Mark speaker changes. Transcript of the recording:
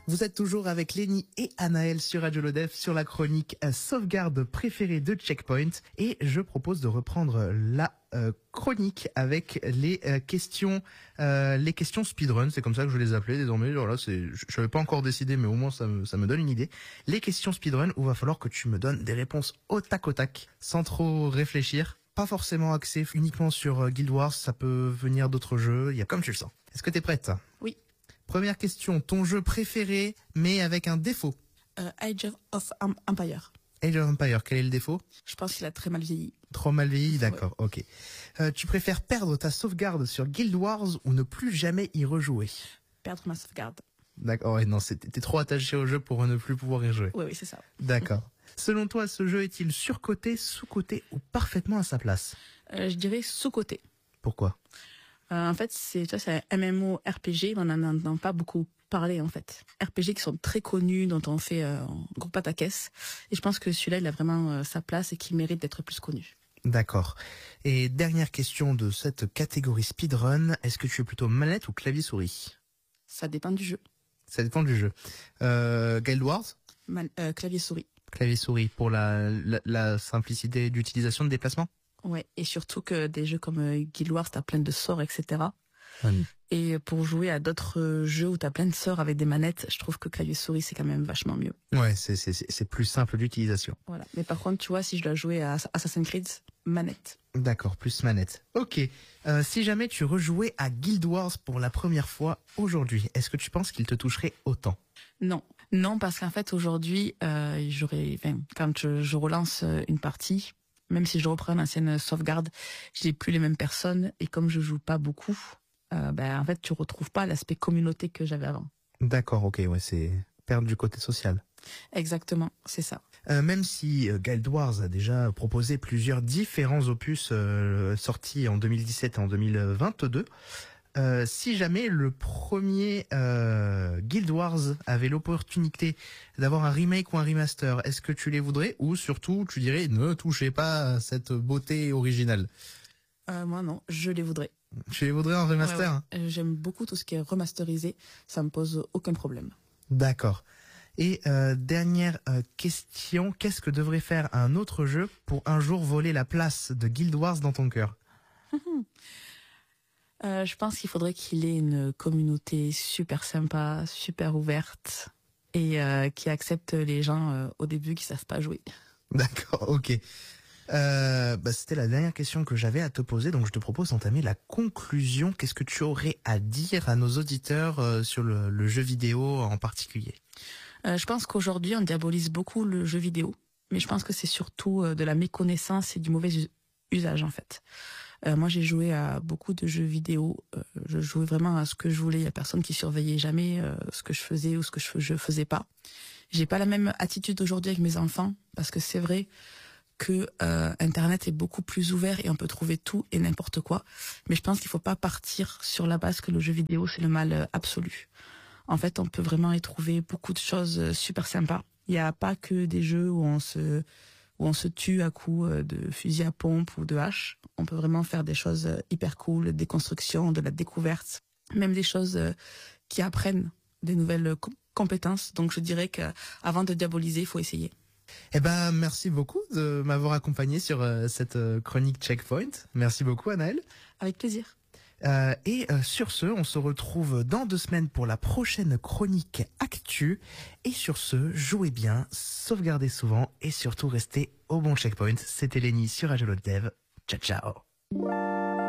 Speaker 1: Vous êtes toujours avec Lenny et Anaël sur Radio Lodev sur la chronique sauvegarde préférée de Checkpoint et je propose de reprendre la chronique avec les questions speedrun, c'est comme ça que je les appelais désormais. Genre là, je n'avais pas encore décidé, mais au moins ça me donne une idée. Les questions speedrun où il va falloir que tu me donnes des réponses au tac, sans trop réfléchir. Pas forcément axé uniquement sur Guild Wars, ça peut venir d'autres jeux, il y a comme tu le sens. Est-ce que t'es prête?
Speaker 2: Oui.
Speaker 1: Première question, ton jeu préféré, mais avec un défaut?
Speaker 2: Age of Empire.
Speaker 1: Age of Empire, quel est le défaut?
Speaker 2: Je pense qu'il a très mal vieilli.
Speaker 1: Trop mal vieilli, d'accord,
Speaker 2: Ouais.
Speaker 1: ok. Tu préfères perdre ta sauvegarde sur Guild Wars ou ne plus jamais y rejouer?
Speaker 2: Perdre ma sauvegarde.
Speaker 1: D'accord, ouais, non, t'es trop attaché au jeu pour ne plus pouvoir y jouer.
Speaker 2: Oui, c'est ça.
Speaker 1: D'accord. Selon toi, ce jeu est-il surcoté, sous-coté ou parfaitement à sa place?
Speaker 2: Je dirais sous-coté.
Speaker 1: Pourquoi?
Speaker 2: En fait, c'est un MMORPG, on n'en entend pas beaucoup parler en fait. RPG qui sont très connus, dont on fait gros pataquès. Et je pense que celui-là, il a vraiment sa place et qu'il mérite d'être plus connu.
Speaker 1: D'accord. Et dernière question de cette catégorie speedrun, est-ce que tu es plutôt manette ou clavier-souris?
Speaker 2: Ça dépend du jeu.
Speaker 1: Ça dépend du jeu. Guild Wars?
Speaker 2: Clavier-souris.
Speaker 1: Clavier-souris pour la simplicité d'utilisation de déplacement?
Speaker 2: Ouais, et surtout que des jeux comme Guild Wars, t'as plein de sorts, etc.
Speaker 1: Oui.
Speaker 2: Et pour jouer à d'autres jeux où t'as plein de sorts avec des manettes, je trouve que clavier-souris, c'est quand même vachement mieux.
Speaker 1: Ouais, c'est plus simple d'utilisation.
Speaker 2: Voilà. Mais par contre, tu vois, si je dois jouer à Assassin's Creed, manette.
Speaker 1: D'accord, plus manette. Ok. Si jamais tu rejouais à Guild Wars pour la première fois aujourd'hui, est-ce que tu penses qu'il te toucherait autant?
Speaker 2: Non. Non, parce qu'en fait, aujourd'hui, quand je relance une partie, même si je reprends l'ancienne sauvegarde, j'ai plus les mêmes personnes et comme je joue pas beaucoup, en fait, tu retrouves pas l'aspect communauté que j'avais avant.
Speaker 1: D'accord, ok, ouais, c'est perdre du côté social.
Speaker 2: Exactement, c'est ça.
Speaker 1: Même si Guild Wars a déjà proposé plusieurs différents opus sortis en 2017 et en 2022, si jamais le premier Guild Wars avait l'opportunité d'avoir un remake ou un remaster, est-ce que tu les voudrais ou surtout tu dirais ne touchez pas à cette beauté originale?
Speaker 2: Moi non, je les voudrais.
Speaker 1: Tu les voudrais en remaster?
Speaker 2: Ouais. J'aime beaucoup tout ce qui est remasterisé, ça me pose aucun problème.
Speaker 1: D'accord. Et dernière question, qu'est-ce que devrait faire un autre jeu pour un jour voler la place de Guild Wars dans ton cœur?
Speaker 2: Je pense qu'il faudrait qu'il ait une communauté super sympa, super ouverte et qui accepte les gens au début qui savent pas jouer.
Speaker 1: D'accord, ok. C'était la dernière question que j'avais à te poser, donc je te propose d'entamer la conclusion. Qu'est-ce que tu aurais à dire à nos auditeurs sur le jeu vidéo en particulier?
Speaker 2: Je pense qu'aujourd'hui, on diabolise beaucoup le jeu vidéo, mais je pense que c'est surtout de la méconnaissance et du mauvais usage, en fait. Moi, j'ai joué à beaucoup de jeux vidéo. Je jouais vraiment à ce que je voulais. Il y a personne qui surveillait jamais ce que je faisais ou ce que je faisais pas. J'ai pas la même attitude aujourd'hui avec mes enfants, parce que c'est vrai que Internet est beaucoup plus ouvert et on peut trouver tout et n'importe quoi. Mais je pense qu'il faut pas partir sur la base que le jeu vidéo, c'est le mal absolu. En fait, on peut vraiment y trouver beaucoup de choses super sympas. Il n'y a pas que des jeux où on se tue à coups de fusil à pompe ou de hache. On peut vraiment faire des choses hyper cool, des constructions, de la découverte, même des choses qui apprennent des nouvelles compétences. Donc je dirais qu'avant de diaboliser, il faut essayer.
Speaker 1: Eh ben, merci beaucoup de m'avoir accompagné sur cette chronique Checkpoint. Merci beaucoup, Anaël.
Speaker 2: Avec plaisir.
Speaker 1: Sur ce, on se retrouve dans 2 semaines pour la prochaine chronique Actu. Et sur ce, jouez bien, sauvegardez souvent et surtout restez au bon checkpoint. C'était Lenny sur Radio Lodev. Ciao, ciao.